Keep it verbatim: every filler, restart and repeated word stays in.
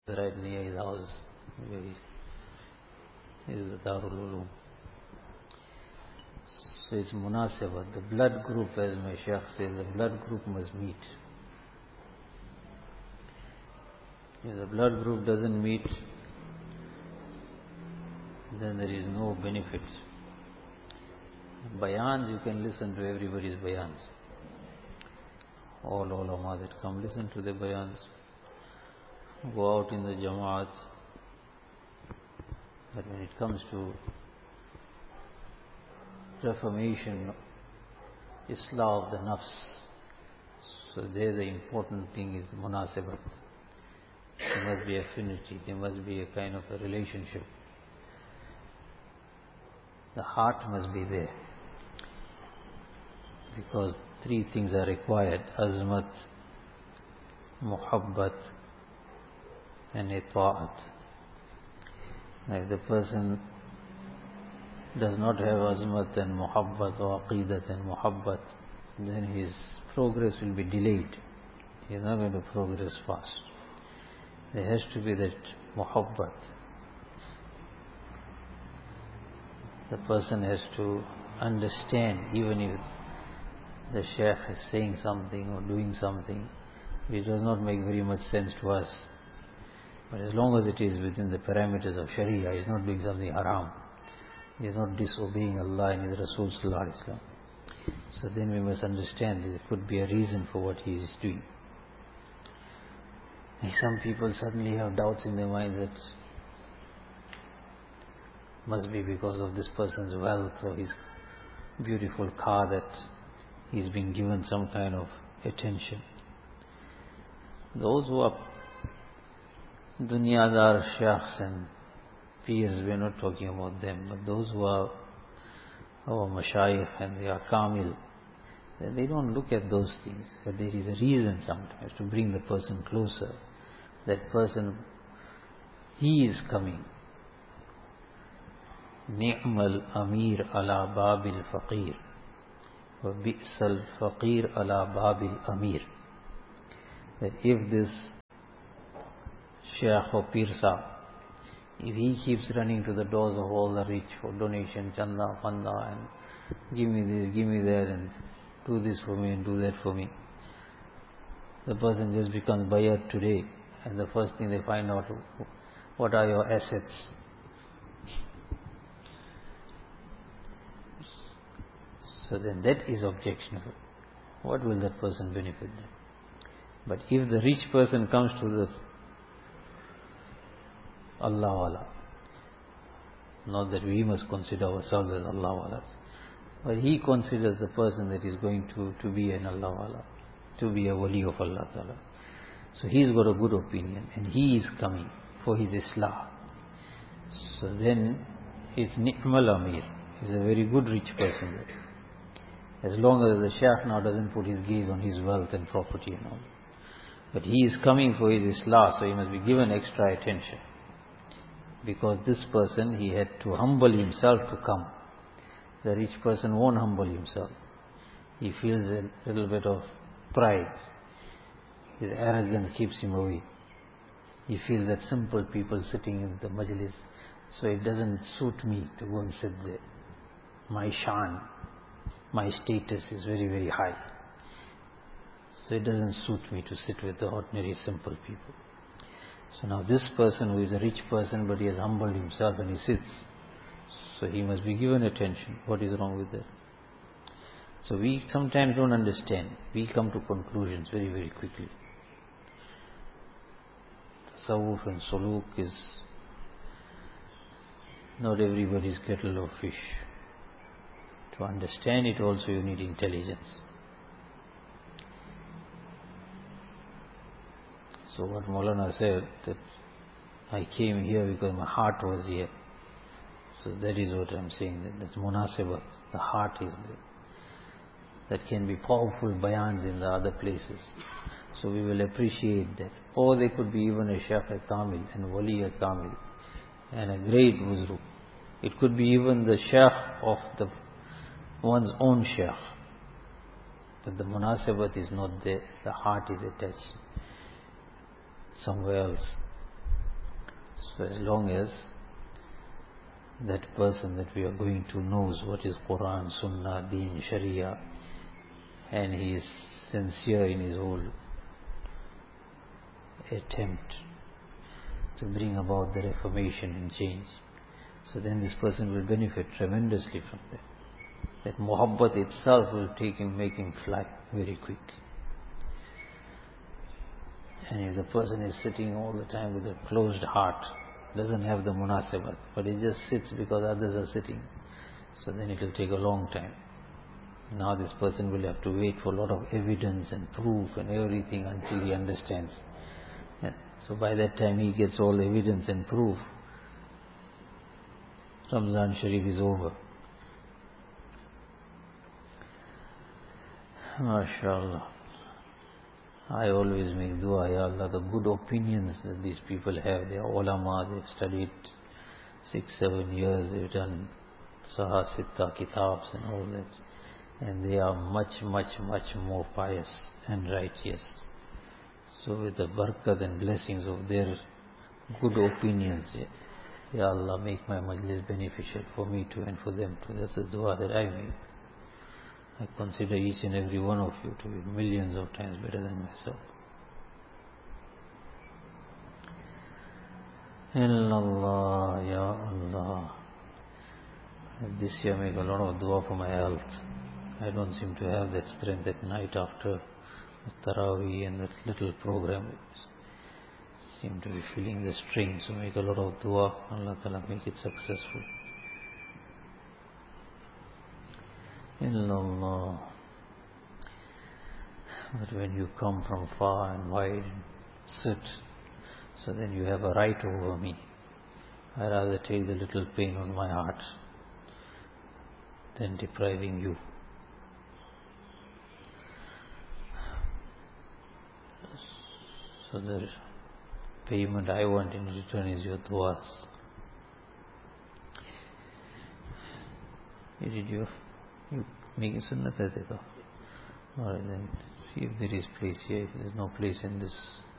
right near his house, where he is the Darul Ulum. So it's munasabat. The blood group, as my Shaykh says, the blood group must meet. If the blood group doesn't meet, then there is no benefit. Bayans, you can listen to everybody's bayans. All ulama that come, listen to the bayans. Go out in the Jamaat. But when it comes to reformation, Islah of the nafs, so there the important thing is munasabat. There must be affinity, there must be a kind of a relationship. The heart must be there. Because three things are required: azmat, muhabbat, and ita'at. If the person does not have azmat and muhabbat or aqidat and muhabbat, then his progress will be delayed. He is not going to progress fast. There has to be that muhabbat. The person has to understand, even if the Shaykh is saying something or doing something which does not make very much sense to us, but as long as it is within the parameters of Sharia, he is not doing something haram, he is not disobeying Allah and His Rasul Sallallahu Alaihi Wasallam, so then we must understand that there could be a reason for what he is doing. And some people suddenly have doubts in their mind that must be because of this person's wealth or his beautiful car that he's been given some kind of attention. Those who are dunyadar shaykhs and peers, we are not talking about them, but those who are our mashayikh and they are kamil, they don't look at those things, but there is a reason sometimes to bring the person closer. That person, he is coming. Ni'mal amir ala babil faqir wa bi'sal faqir ala babil amir. That if this Shaykh or Pir Sahib, if he keeps running to the doors of all the rich for donation, chanda, fanda, and give me this, give me that, and do this for me and do that for me, the person just becomes bayat today, and the first thing they find out, what are your assets? So then that is objectionable. What will that person benefit them? But if the rich person comes to the Allah wala, not that we must consider ourselves as Allah walas, but he considers the person that is going to, to be an Allah wala, to be a wali of Allah Ta'ala. So he's got a good opinion and he is coming for his Islah. So then it's ni'mal amir. He's a very good rich person there. As long as the Shaykh now doesn't put his gaze on his wealth and property and all. But he is coming for his Islah, so he must be given extra attention. Because this person, he had to humble himself to come. The rich person won't humble himself. He feels a little bit of pride. His arrogance keeps him away. He feels that simple people sitting in the majlis, so it doesn't suit me to go and sit there. My shan, my status is very, very high. So it doesn't suit me to sit with the ordinary simple people. So now this person who is a rich person, but he has humbled himself and he sits, so he must be given attention. What is wrong with that? So we sometimes don't understand. We come to conclusions very, very quickly. Tasawwuf and suluk is not everybody's kettle of fish. To understand it also you need intelligence. So what Maulana said, that I came here because my heart was here. So that is what I'm saying, that that's munasabat, the heart is there. That can be powerful bayans in the other places. So we will appreciate that. Or there could be even a Shaykh Kamil and Wali Kamil and a great Wuzru. It could be even the Shaykh of the one's own Shaykh. But the munasabat is not there. The heart is attached somewhere else. So as long as that person that we are going to knows what is Quran, Sunnah, Deen, Sharia, and he is sincere in his whole attempt to bring about the reformation and change, so then this person will benefit tremendously from that. That muhabbat itself will take him, make him fly very quick. And if the person is sitting all the time with a closed heart, doesn't have the munasabat, but he just sits because others are sitting, so then it will take a long time. Now this person will have to wait for a lot of evidence and proof and everything until he understands. Yeah. So by that time he gets all evidence and proof, Ramzan Sharif is over. MashaAllah. I always make dua, Ya Allah, the good opinions that these people have. They are ulama, they've studied six, seven years, they've done Saha Sitta Kitabs and all that. And they are much, much, much more pious and righteous. So with the barakat and blessings of their good opinions, Ya Allah, make my majlis beneficial for me too and for them too. That's the dua that I make. I consider each and every one of you to be millions of times better than myself. Illallah, Ya Allah. This year I make a lot of dua for my health. I don't seem to have that strength at night after Taraweeh and that little program. I seem to be feeling the strain, so make a lot of dua. Allah Ta'ala make it successful. Illallah. But when you come from far and wide and sit, so then you have a right over me. I rather take the little pain on my heart than depriving you. So the payment I want in return is your duas. You did your you making sunnah hai dekha. Alright, then see if there is place here. If there is no place in this